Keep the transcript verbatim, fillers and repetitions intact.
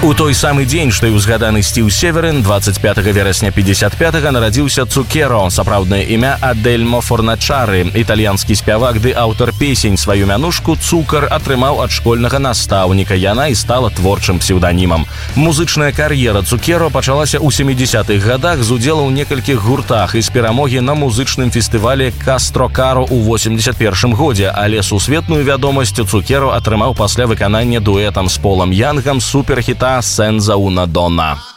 У той самы дзень, што і ўзгаданы Стив Северин, двадцать пятого верасня пятьдесят пятого нарадзіўся Цукеро, сапраўднае імя Адельмо Форначары. Італьянскі спявак ды аўтар песень. Сваю мянушку «Цукар» атрымаў ад школьнага настаўніка. Яна і стала творчым псеўданімам. Музычная кар'ера Цукеро пачалася ў сямідзесятых гадах з удзелу ў некалькіх гуртах і з перамогі на музычным фестывале «Кастрокаро» ў восемьдесят першым годзе, але сусветную вядомасць Цукеро атрымаў пасля выканання дуэтам з Полам Янгам суперхіта «Сенза уна дона».